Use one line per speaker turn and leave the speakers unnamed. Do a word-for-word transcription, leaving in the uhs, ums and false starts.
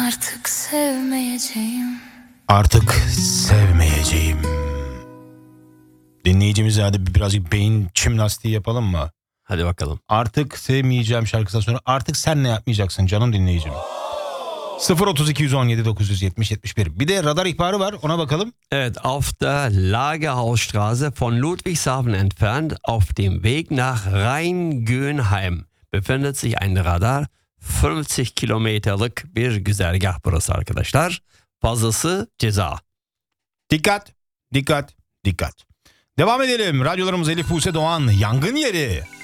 Artık sevmeyeceğim.
Artık sevmeyeceğim. Dinleyicimize hadi birazcık beyin jimnastiği yapalım mı?
Hadi bakalım.
Artık sevmeyeceğim şarkısından sonra artık sen ne yapmayacaksın canım dinleyicim? sıfır otuz iki yüz on yedi dokuz yetmiş yetmiş bir. Bir de radar ihbarı var, ona bakalım.
Evet, auf der Lagerhausstraße von Ludwigshafen entfernt auf dem Weg nach Rheingönheim befindet sich ein Radar. fünfzig kilometrelik bir güzergah burası arkadaşlar. Fazlası ceza.
Dikkat, dikkat, dikkat. Devam edelim. Radyolarımız Elif Buse Doğan, yangın yeri.